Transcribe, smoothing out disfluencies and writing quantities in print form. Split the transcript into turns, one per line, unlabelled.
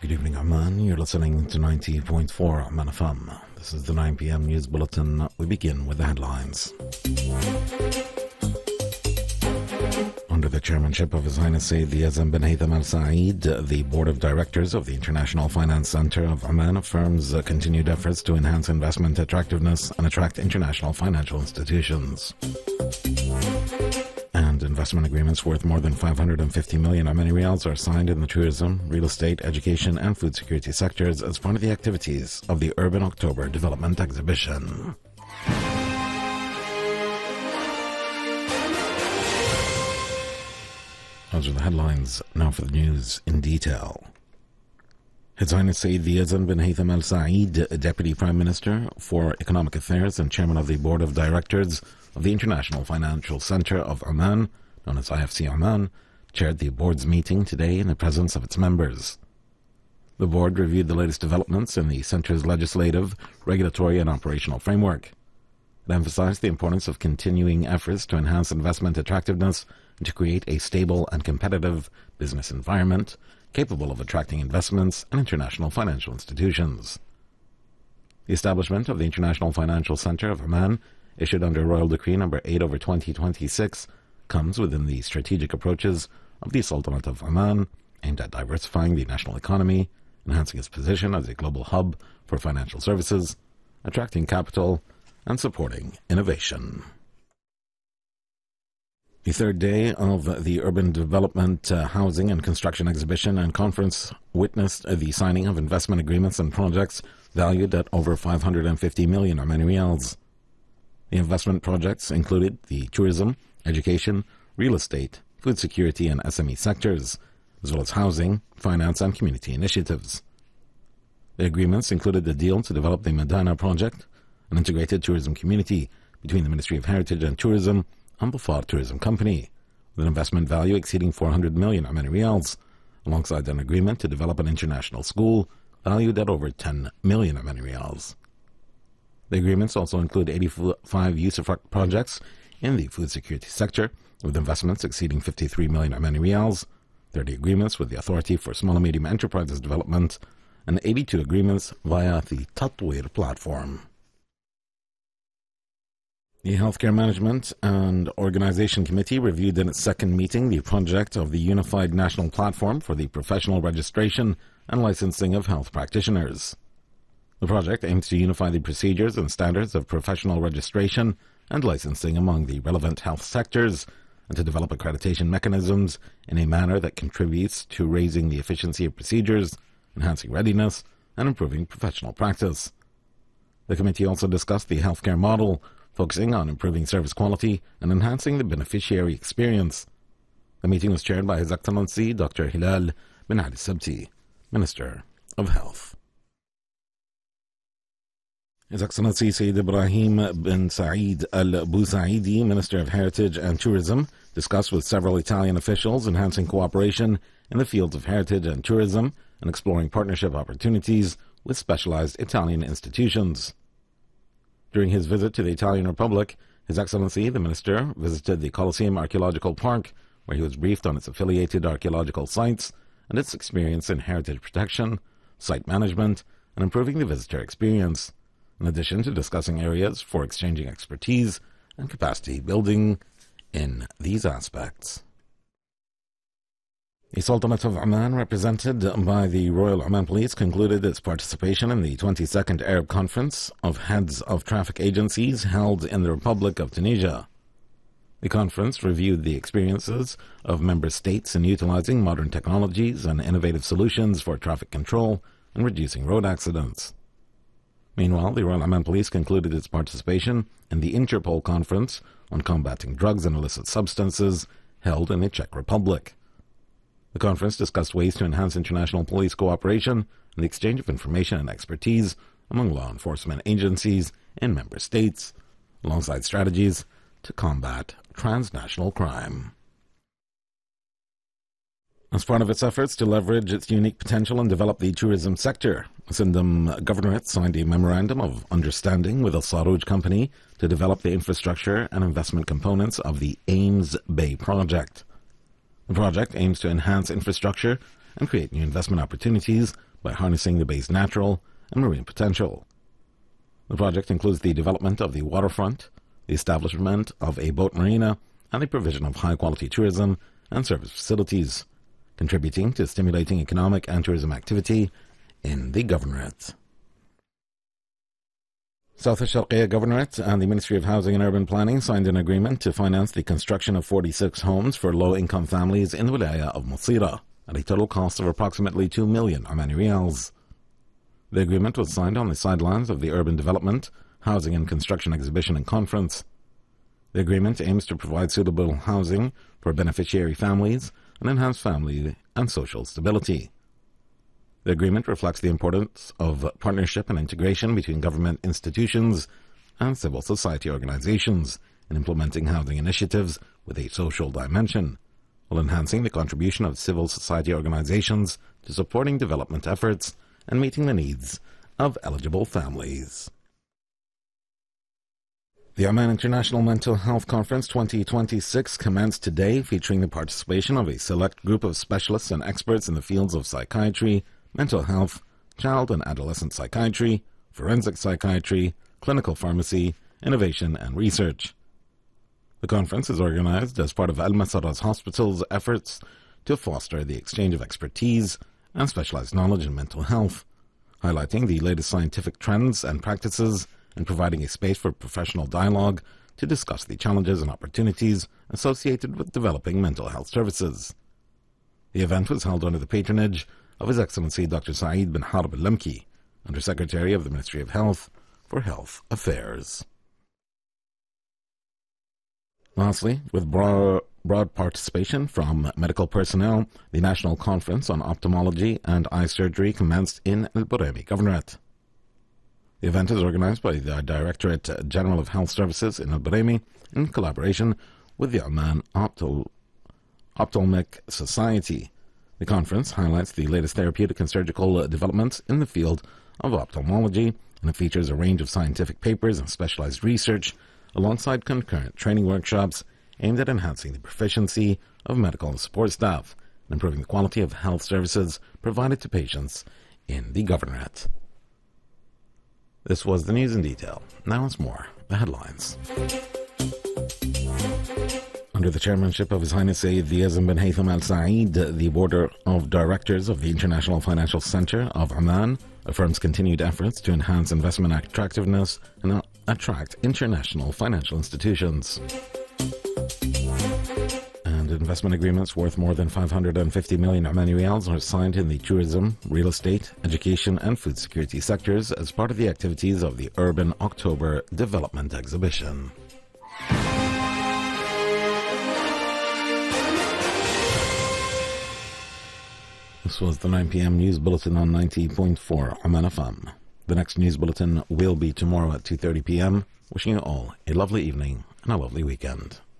Good evening, Amman. You're listening to 90.4 Amman FM. This is the 9 p.m. news bulletin. We begin with the headlines. Under the chairmanship of His Highness Sayyid Yazan bin Haytham Al Saeed, the Board of Directors of the International Finance Center of Amman affirms continued efforts to enhance investment attractiveness and attract international financial institutions. And investment agreements worth more than 550 million Omani Riyals are signed in the tourism, real estate, education and food security sectors as part of the activities of the Urban October Development Exhibition. Those are the headlines. Now for the news in detail. His Highness Sayyid Yazan bin Haytham Al Saeed, Deputy Prime Minister for Economic Affairs and Chairman of the Board of Directors of the International Financial Center of Amman, known as IFC Amman, chaired the board's meeting today in the presence of its members. The board reviewed the latest developments in the center's legislative, regulatory and operational framework. It emphasized the importance of continuing efforts to enhance investment attractiveness and to create a stable and competitive business environment capable of attracting investments and international financial institutions. The establishment of the International Financial Center of Amman, issued under Royal Decree No. 8/2026, comes within the strategic approaches of the Sultanate of Amman, aimed at diversifying the national economy, enhancing its position as a global hub for financial services, attracting capital, and supporting innovation. The third day of the Urban Development, Housing and Construction Exhibition and Conference witnessed the signing of investment agreements and projects valued at over 550 million Omani Riyals. The investment projects included the tourism, education, real estate, food security and SME sectors, as well as housing, finance and community initiatives. The agreements included the deal to develop the Madana project, an integrated tourism community between the Ministry of Heritage and Tourism and Bufar Tourism Company, with an investment value exceeding 400 million Omani Riyals, alongside an agreement to develop an international school valued at over 10 million Omani Riyals. The agreements also include 85 Yusufruct projects in the food security sector, with investments exceeding 53 million Omani Riyals, 30 agreements with the Authority for Small and Medium Enterprises Development, and 82 agreements via the Tatweer platform. The Healthcare Management and Organization Committee reviewed in its second meeting the project of the Unified National Platform for the Professional Registration and Licensing of Health Practitioners. The project aims to unify the procedures and standards of professional registration and licensing among the relevant health sectors and to develop accreditation mechanisms in a manner that contributes to raising the efficiency of procedures, enhancing readiness, and improving professional practice. The committee also discussed the healthcare model, focusing on improving service quality and enhancing the beneficiary experience. The meeting was chaired by His Excellency Dr. Hilal bin Ali Sabti, Minister of Health. His Excellency Sayyid Ibrahim bin Saeed Al Busaidi, Minister of Heritage and Tourism, discussed with several Italian officials enhancing cooperation in the fields of heritage and tourism and exploring partnership opportunities with specialized Italian institutions. During his visit to the Italian Republic, His Excellency the Minister visited the Colosseum Archaeological Park, where he was briefed on its affiliated archaeological sites and its experience in heritage protection, site management, and improving the visitor experience, in addition to discussing areas for exchanging expertise and capacity building in these aspects. The Sultanate of Amman, represented by the Royal Oman Police, concluded its participation in the 22nd Arab Conference of Heads of Traffic Agencies held in the Republic of Tunisia. The conference reviewed the experiences of member states in utilizing modern technologies and innovative solutions for traffic control and reducing road accidents. Meanwhile, the Royal Oman Police concluded its participation in the Interpol Conference on Combating Drugs and Illicit Substances held in the Czech Republic. The conference discussed ways to enhance international police cooperation and the exchange of information and expertise among law enforcement agencies in member states, alongside strategies to combat transnational crime. As part of its efforts to leverage its unique potential and develop the tourism sector, Sindham Governorate signed a memorandum of understanding with Al Sarouj Company to develop the infrastructure and investment components of the Ames Bay project. The project aims to enhance infrastructure and create new investment opportunities by harnessing the bay's natural and marine potential. The project includes the development of the waterfront, the establishment of a boat marina, and the provision of high-quality tourism and service facilities, contributing to stimulating economic and tourism activity in the governorate. South Al-Sharqiya Governorate and the Ministry of Housing and Urban Planning signed an agreement to finance the construction of 46 homes for low-income families in the Wilaya of Masira at a total cost of approximately 2 million Omani Riyals. The agreement was signed on the sidelines of the Urban Development, Housing and Construction Exhibition and Conference. The agreement aims to provide suitable housing for beneficiary families and enhance family and social stability. The agreement reflects the importance of partnership and integration between government institutions and civil society organizations in implementing housing initiatives with a social dimension, while enhancing the contribution of civil society organizations to supporting development efforts and meeting the needs of eligible families. The Oman International Mental Health Conference 2026 commenced today, featuring the participation of a select group of specialists and experts in the fields of psychiatry, mental health, child and adolescent psychiatry, forensic psychiatry, clinical pharmacy, innovation, and research. The conference is organized as part of Al Masarra's hospital's efforts to foster the exchange of expertise and specialized knowledge in mental health, highlighting the latest scientific trends and practices and providing a space for professional dialogue to discuss the challenges and opportunities associated with developing mental health services. The event was held under the patronage of His Excellency Dr. Saeed bin Harb al-Lamki, Undersecretary of the Ministry of Health for Health Affairs. Lastly, with broad participation from medical personnel, the National Conference on Ophthalmology and Eye Surgery commenced in Al Buraymi Governorate. The event is organized by the Directorate General of Health Services in Al Buraymi in collaboration with the Oman Ophthalmic Society. The conference highlights the latest therapeutic and surgical developments in the field of ophthalmology, and it features a range of scientific papers and specialized research alongside concurrent training workshops aimed at enhancing the proficiency of medical and support staff and improving the quality of health services provided to patients in the governorate. This was the news in detail. Now it's more the headlines. Under the chairmanship of His Highness Sayyid Diazim bin Haytham Al Saeed, the Board of Directors of the International Financial Center of Oman affirms continued efforts to enhance investment attractiveness and attract international financial institutions. And investment agreements worth more than 550 million Omani Riyals are signed in the tourism, real estate, education and food security sectors as part of the activities of the Urban October Development Exhibition. This was the 9 p.m. news bulletin on 90.4 Oman FM. The next news bulletin will be tomorrow at 2:30 p.m. Wishing you all a lovely evening and a lovely weekend.